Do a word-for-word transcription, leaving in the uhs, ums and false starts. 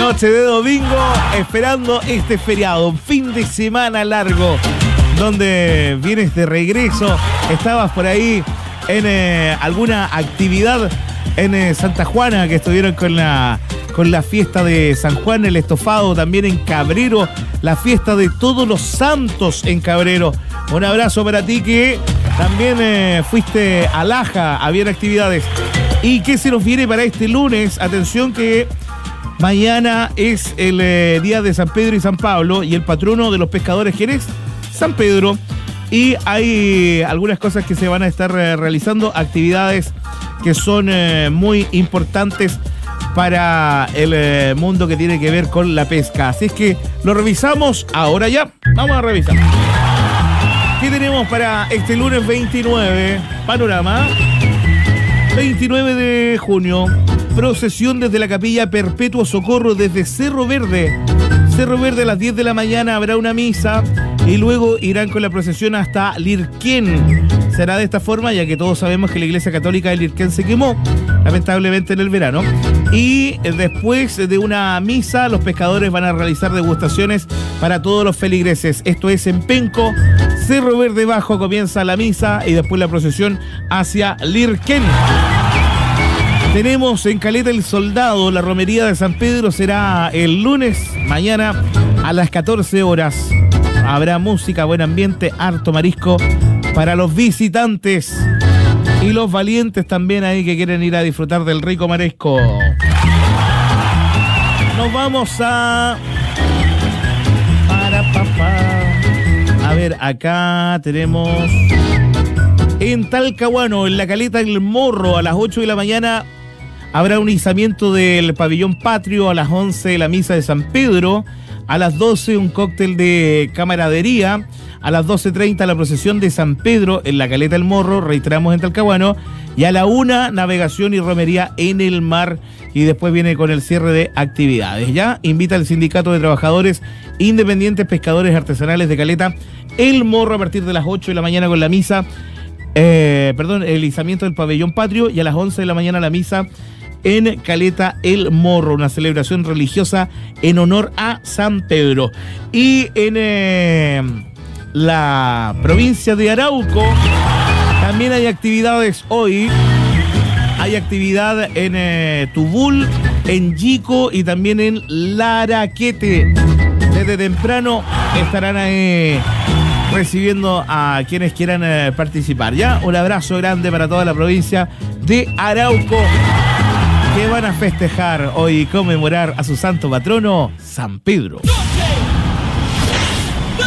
Noche de domingo, esperando este feriado, un fin de semana largo, donde vienes de regreso, estabas por ahí en eh, alguna actividad en eh, Santa Juana, que estuvieron con la, con la fiesta de San Juan, el estofado, también en Cabrero, la fiesta de todos los santos en Cabrero. Un abrazo para ti que también eh, fuiste a Laja, habían actividades. ¿Y qué se nos viene para este lunes? Atención que mañana es el eh, día de San Pedro y San Pablo, y el patrono de los pescadores, ¿quién es? San Pedro. Y hay algunas cosas que se van a estar eh, realizando, actividades que son eh, muy importantes para el eh, mundo que tiene que ver con la pesca. Así es que lo revisamos ahora ya. Vamos a revisar. ¿Qué tenemos para este lunes veintinueve? Panorama. veintinueve de junio. Procesión desde la Capilla Perpetuo Socorro desde Cerro Verde. Cerro Verde a las diez de la mañana habrá una misa y luego irán con la procesión hasta Lirquén. Será de esta forma, ya que todos sabemos que la Iglesia Católica de Lirquén se quemó, lamentablemente, en el verano. Y después de una misa, los pescadores van a realizar degustaciones para todos los feligreses. Esto es en Penco, Cerro Verde Bajo, comienza la misa y después la procesión hacia Lirquén. Tenemos en Caleta el Soldado, la romería de San Pedro será el lunes, mañana a las catorce horas. Habrá música, buen ambiente, harto marisco para los visitantes y los valientes también ahí que quieren ir a disfrutar del rico marisco. Nos vamos a... Para, papá. A ver, acá tenemos... En Talcahuano, en la Caleta El Morro, a las ocho de la mañana habrá un izamiento del pabellón patrio, a las once la misa de San Pedro, a las doce un cóctel de camaradería, a las doce treinta la procesión de San Pedro en la Caleta El Morro, reiteramos en Talcahuano, y a la una navegación y romería en el mar, y después viene con el cierre de actividades. Ya invita al Sindicato de Trabajadores Independientes Pescadores Artesanales de Caleta El Morro a partir de las ocho de la mañana con la misa, eh, perdón, el izamiento del pabellón patrio, y a las once de la mañana la misa en Caleta El Morro, una celebración religiosa en honor a San Pedro. Y en eh, la provincia de Arauco también hay actividades hoy. Hay actividad en eh, Tubul, en Yico y también en Laraquete. Desde temprano estarán eh, recibiendo a quienes quieran eh, participar. Ya, un abrazo grande para toda la provincia de Arauco, que van a festejar hoy y conmemorar a su santo patrono, San Pedro.